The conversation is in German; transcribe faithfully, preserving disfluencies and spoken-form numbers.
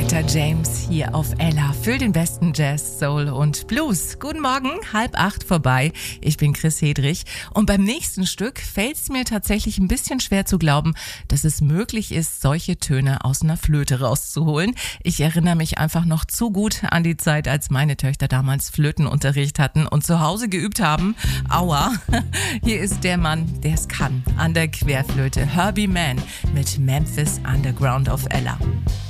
Etta James hier auf Ella für den besten Jazz, Soul und Blues. Guten Morgen, halb acht vorbei. Ich bin Chris Hedrich und beim nächsten Stück fällt es mir tatsächlich ein bisschen schwer zu glauben, dass es möglich ist, solche Töne aus einer Flöte rauszuholen. Ich erinnere mich einfach noch zu gut an die Zeit, als meine Töchter damals Flötenunterricht hatten und zu Hause geübt haben. Aua, hier ist der Mann, der es kann, an der Querflöte. Herbie Mann mit Memphis Underground auf Ella.